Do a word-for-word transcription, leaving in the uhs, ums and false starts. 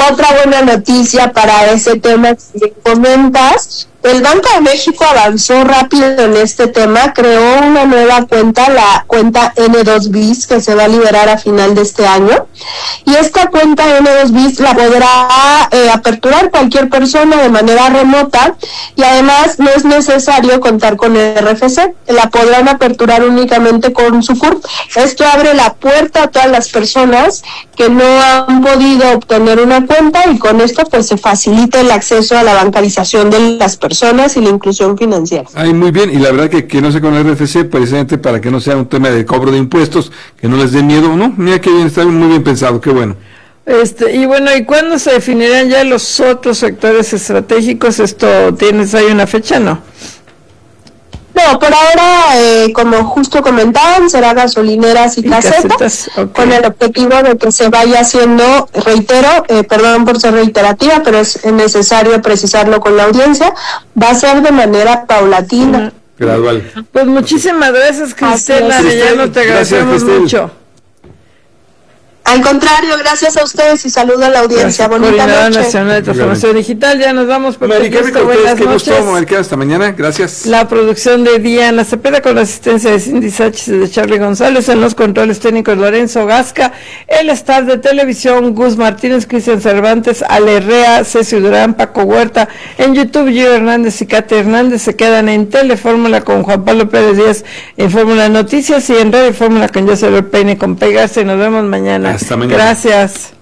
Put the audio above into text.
otra buena noticia para ese tema que comentas. El Banco de México avanzó rápido en este tema, creó una nueva cuenta, la cuenta N dos bis, que se va a liberar a final de este año. Y esta cuenta N dos bis la podrá eh, aperturar cualquier persona de manera remota, y además no es necesario contar con el R F C, la podrán aperturar únicamente con su C U R P. Esto abre la puerta a todas las personas que no han podido obtener una cuenta, y con esto pues se facilita el acceso a la bancarización de las personas y la inclusión financiera. Ay, muy bien, y la verdad que, que no sea con el R F C, precisamente para que no sea un tema de cobro de impuestos, que no les dé miedo, ¿no? Mira qué bien, está muy bien pensado, qué bueno. Este, y bueno, ¿y cuándo se definirán ya los otros sectores estratégicos? Esto, ¿tienes ahí una fecha, no? No, por ahora, eh, como justo comentaban, será gasolineras y, y casetas, casetas okay. Con el objetivo de que se vaya haciendo, reitero, eh, perdón por ser reiterativa, pero es necesario precisarlo con la audiencia, va a ser de manera paulatina. Uh-huh. Gradual. Pues muchísimas gracias, Cristina Arellano, te agradecemos mucho. Al contrario, gracias a ustedes y saludo a la audiencia. Bonita Coordinadora noche. Nacional de Transformación Digital, ya nos vamos. Mariquel, buenas qué noches. Gusto, Mariquel, hasta mañana, gracias. La producción de Diana Cepeda con la asistencia de Cindy Sánchez y de Charlie González, en los controles técnicos Lorenzo Gasca, el staff de televisión Gus Martínez, Cristian Cervantes, Ale Herrea, Ceci Durán, Paco Huerta, en YouTube Gio Hernández y Kate Hernández. Se quedan en Telefórmula con Juan Pablo Pérez Díaz en Fórmula Noticias, y en Radio Fórmula con José Peine con Pegarse. Nos vemos mañana. Hasta mañana. Gracias.